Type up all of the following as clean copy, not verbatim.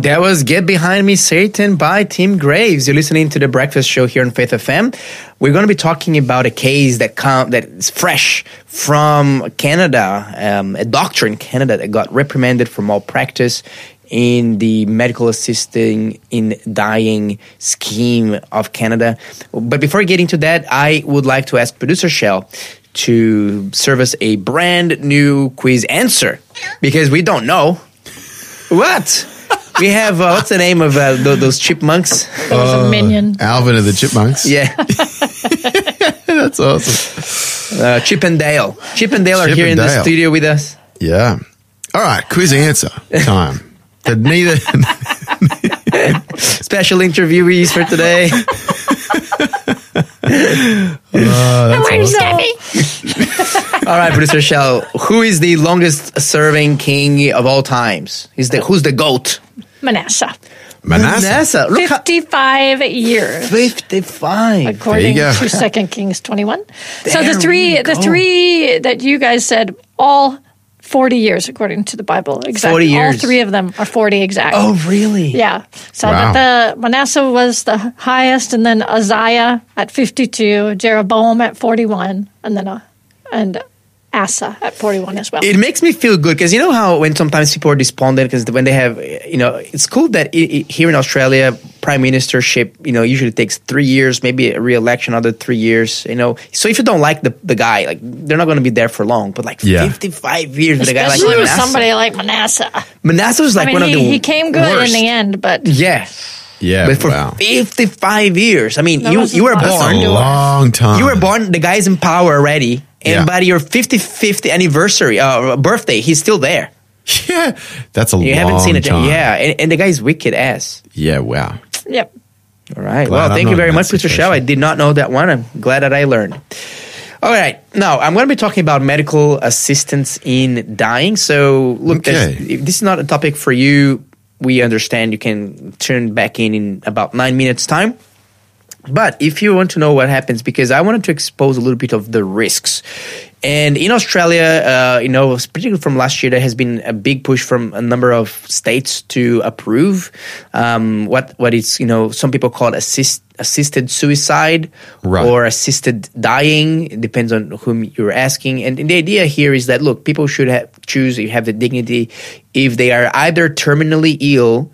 That was Get Behind Me, Satan by Tim Graves. You're listening to The Breakfast Show here on Faith FM. We're going to be talking about a case that is fresh from Canada, a doctor in Canada that got reprimanded for malpractice in the medical assisting in dying scheme of Canada. But before getting to that, I would like to ask producer Shell to serve us a brand new quiz answer because we don't know. What? We have, what's the name of those chipmunks? That was a minion. Alvin and the Chipmunks. Yeah. That's awesome. Chip and Dale. Chip and Dale are here in the studio with us. Yeah. All right, quiz answer time. Special interviewees for today. All right, producer Shell. Who is the longest serving king of all times? Who's the GOAT? Manasseh. Look 55 years. 55. According to 2 Kings 21. So the three that you guys said, all 40 years according to the Bible. Exactly. 40 years. All three of them are 40 exactly. Oh, really? Yeah. So Wow. the Manasseh was the highest, and then Uzziah at 52, Jeroboam at 41, and then and Asa at 41 as well. It makes me feel good because you know how when sometimes people are despondent because when they have, it's cool that here in Australia, prime ministership, usually takes 3 years, maybe a re-election, another 3 years, So if you don't like the guy, like they're not going to be there for long, but 55 years with a guy like Especially with Manasseh. somebody like Manasseh. Manasseh was one of the he came good worst. in the end, but Yeah. Yeah, But for wow. 55 years, I mean, That you was were a lot. That's born. a long time. You were born, the guy's in power already, and Yeah. by your 55th anniversary, birthday, he's still there. Yeah, that's a You long haven't seen it. time. Yeah, and the guy's wicked ass. Yeah, wow. yep. All right. Glad Well, I'm thank not you very in much, that Mr. Shell. I situation. did not know that one. I'm glad that I learned. All right. Now, I'm going to be talking about medical assistance in dying. So, look, Okay. if this is not a topic for you, we understand. You can turn back in about 9 minutes' time. But if you want to know what happens, because I wanted to expose a little bit of the risks. And in Australia, particularly from last year, there has been a big push from a number of states to approve what is, some people call it assisted suicide Right. or assisted dying. It depends on whom you're asking. And the idea here is that, look, people should choose, have the dignity if they are either terminally ill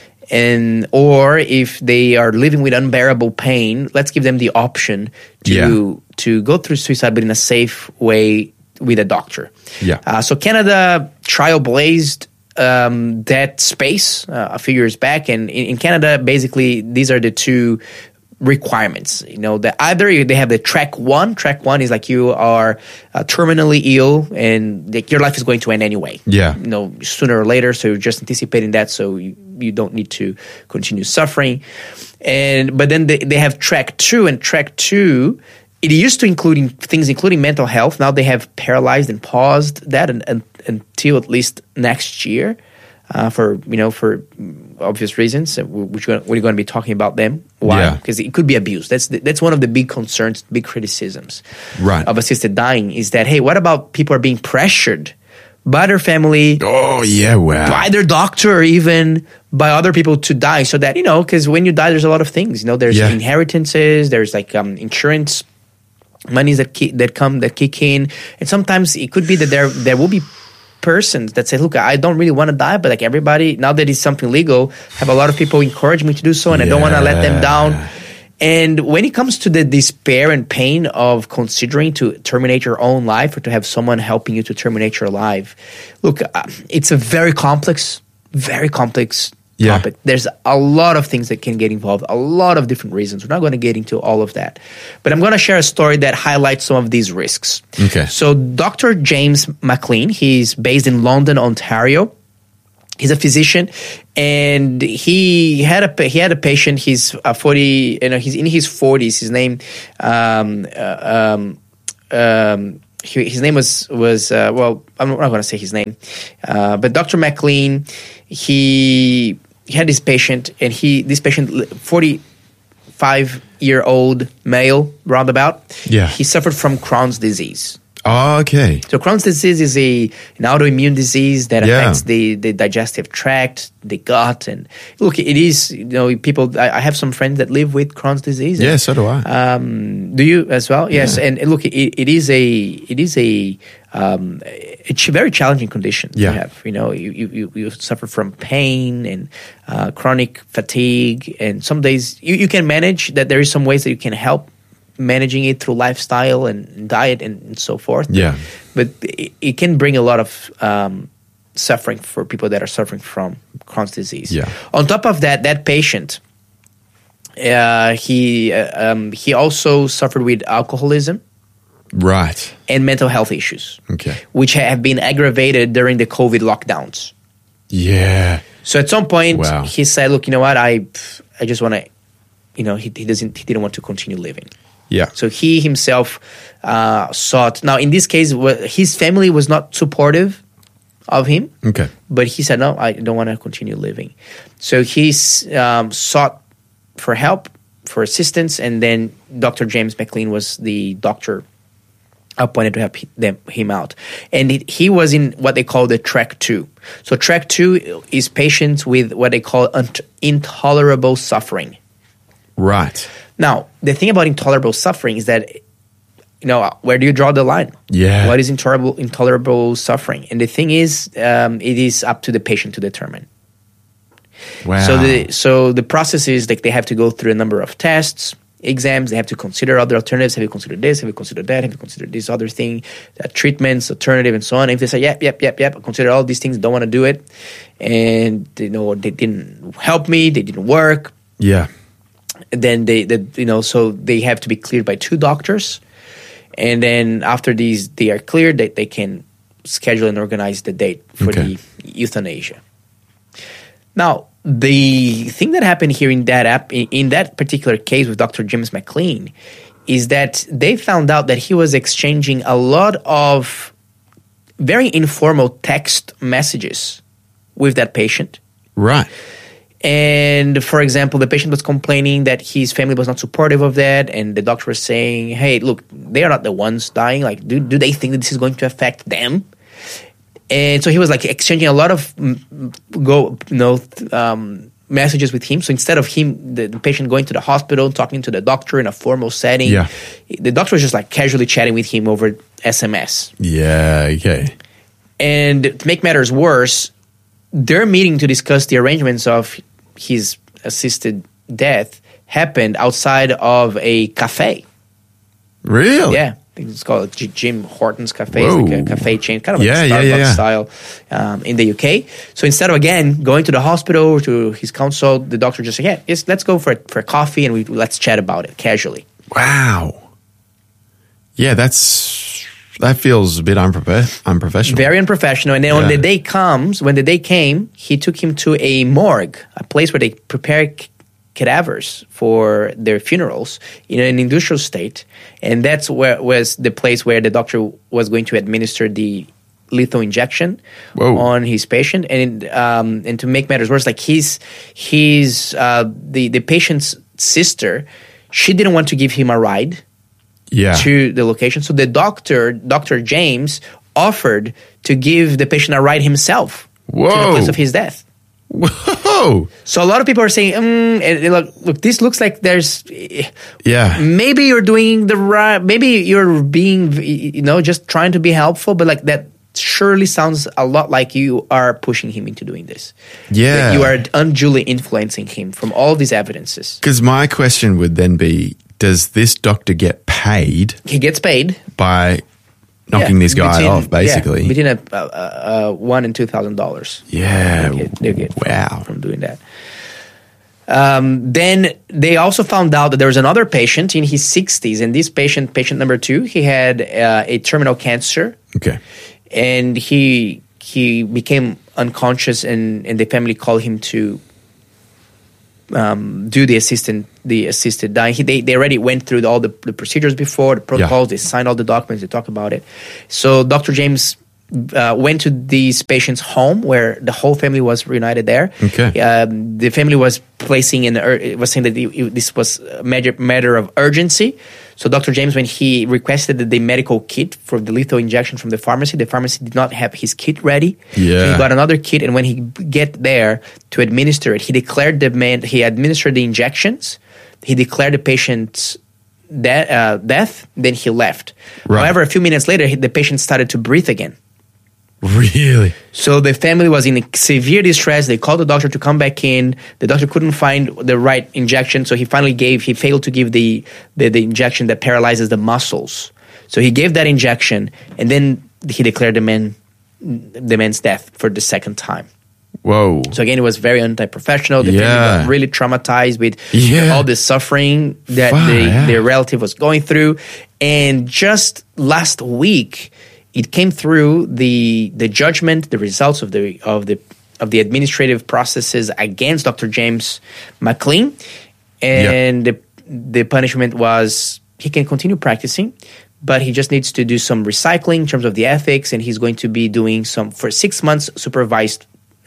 or if they are living with unbearable pain, let's give them the option to go through suicide, but in a safe way with a doctor. Yeah. So Canada trailblazed that space a few years back, and in Canada, basically, these are the two requirements. That either they have the track one. Track one is like you are terminally ill and your life is going to end anyway. Yeah. Sooner or later. So you're just anticipating that, so you don't need to continue suffering. But then they have track two, and track two, it used to include things including mental health. Now they have paralyzed and paused that until at least next year. For obvious reasons, we're going to be talking about them. Why? Yeah. Because it could be abused. That's one of the big concerns, big criticisms of assisted dying is that, hey, what about people are being pressured by their family, Oh, yeah, wow. by their doctor, or even by other people to die? So that, because when you die, there's a lot of things. There's inheritances, there's like insurance monies that kick in, and sometimes it could be that there will be persons that say, look, I don't really want to die, but like everybody, now that it's something legal, have a lot of people encourage me to do so, and I don't want to let them down. And when it comes to the despair and pain of considering to terminate your own life or to have someone helping you to terminate your life, look, it's a very complex topic. There's a lot of things that can get involved, a lot of different reasons. We're not going to get into all of that. But I'm going to share a story that highlights some of these risks. Okay. So Dr. James McLean, he's based in London, Ontario. He's a physician, and he had a patient. He's 40. He's in his 40s. His name, his name was well, I'm not going to say his name, but Dr. McLean, he had this patient, and this patient, 45-year-old male, roundabout. Yeah. He suffered from Crohn's disease. Oh, okay. So Crohn's disease is an autoimmune disease that affects the digestive tract, the gut, and look, it is, people. I have some friends that live with Crohn's disease. Yeah, so do I. Do you as well? Yes, and look, it is a very challenging condition to have. You suffer from pain and chronic fatigue, and some days you can manage that. There is some ways that you can help managing it through lifestyle and diet and so forth. Yeah. But it can bring a lot of suffering for people that are suffering from Crohn's disease. Yeah. On top of that patient, he also suffered with alcoholism. Right. And mental health issues. Okay. Which have been aggravated during the COVID lockdowns. Yeah. So at some point, he said, look, you know what, I just want to, he didn't want to continue living. Yeah. So he himself sought. Now, in this case, his family was not supportive of him. Okay. But he said, no, I don't want to continue living. So he sought for help, for assistance, and then Dr. James McLean was the doctor appointed to help him out. And he was in what they call the track 2. So track 2 is patients with what they call intolerable suffering. Right. Now, the thing about intolerable suffering is that, where do you draw the line? Yeah. What is intolerable suffering? And the thing is, it is up to the patient to determine. Wow. So the process is like they have to go through a number of tests, exams. They have to consider other alternatives. Have you considered this? Have you considered that? Have you considered this other thing? Treatments, alternative, and so on. If they say, yep, consider all these things, don't want to do it, and they didn't help me, they didn't work. Yeah. Then so they have to be cleared by 2 doctors, and then after they are cleared, they can schedule and organize the date for the euthanasia. Now, the thing that happened here in that particular case with Dr. James McLean is that they found out that he was exchanging a lot of very informal text messages with that patient. Right. And, for example, the patient was complaining that his family was not supportive of that, and the doctor was saying, hey, look, they are not the ones dying. Like, do they think that this is going to affect them? And so he was, like, exchanging a lot of messages with him. So instead of the patient going to the hospital, talking to the doctor in a formal setting, the doctor was just, like, casually chatting with him over SMS. Yeah, okay. And to make matters worse, their meeting to discuss the arrangements of his assisted death happened outside of a cafe. Really? Yeah. I think it's called Jim Hortons Cafe. Whoa. It's like a cafe chain, kind of like Starbucks style in the UK. So instead of, again, going to the hospital or to his consult, the doctor just said, let's go for coffee and let's chat about it casually. Wow. Yeah, that feels a bit unprofessional. Very unprofessional. And then when the day came, he took him to a morgue, a place where they prepare cadavers for their funerals in an industrial state. And that's where was the place where the doctor was going to administer the lethal injection on his patient. And to make matters worse, like the patient's sister, she didn't want to give him a ride to the location. So the Dr. James, offered to give the patient a ride himself to the place of his death. Whoa! So a lot of people are saying, look, this looks like there's, maybe you're doing the right, maybe you're being, just trying to be helpful, but like that surely sounds a lot like you are pushing him into doing this. Yeah. Like you are unduly influencing him from all these evidences. Because my question would then be, does this doctor get paid? He gets paid by knocking this guy off, basically. Yeah, between $1,000 and $2,000. Yeah. They get from doing that. Then they also found out that there was another patient in his 60s, and this patient number 2, he had a terminal cancer. Okay. And he became unconscious, and the family called him to do the assisted dying. They already went through all the procedures before, the protocols. They signed all the documents. They talked about it. So Dr. James went to these patients' home where the whole family was reunited there. Okay. The family was placing was saying that this was a matter of urgency. So Dr. James, when he requested the medical kit for the lethal injection from the pharmacy did not have his kit ready. Yeah. So he got another kit, and when he get there to administer it, he administered the injections. He declared the patient's death, then he left. Right. However, a few minutes later, the patient started to breathe again. Really? So the family was in severe distress. They called the doctor to come back in. The doctor couldn't find the right injection, so he failed to give the injection that paralyzes the muscles. So he gave that injection, and then he declared the man's death for the second time. Whoa. So again, it was very anti-professional. The family got really traumatized with all the suffering that their relative was going through. And just last week, it came through the judgment, the results of the administrative processes against Dr. James McLean, and the punishment was he can continue practicing, but he just needs to do some recycling in terms of the ethics, and he's going to be doing for 6 months supervised.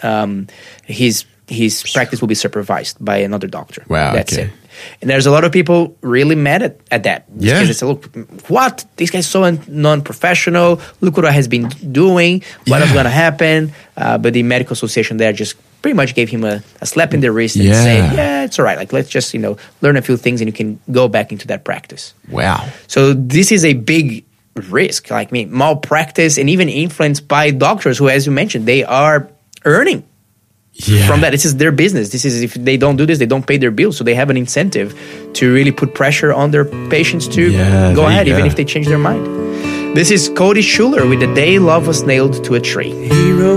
His practice will be supervised by another doctor. Wow, that's it. And there's a lot of people really mad at that. Yeah. Because they say, look, what? This guy's so non-professional. Look what I has been doing. What is going to happen? But the medical association there just pretty much gave him a slap in the wrist and say, it's all right. Like, let's just, learn a few things and you can go back into that practice. Wow. So this is a big risk. Like, malpractice and even influenced by doctors who, as you mentioned, they are earning from that. This is their business. This is, if they don't do this, they don't pay their bills. So they have an incentive to really put pressure on their patients to go ahead, even if they change their mind. This is Cody Schuler with The Day Love Was Nailed to a Tree. Hero